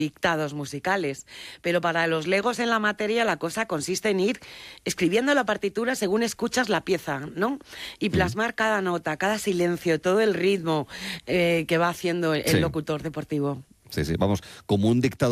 dictados musicales, pero para los legos en la materia la cosa consiste en ir escribiendo la partitura según escuchas la pieza, ¿no? Y plasmar cada nota, cada silencio, todo el ritmo que va haciendo el locutor deportivo. Sí, vamos, como un dictado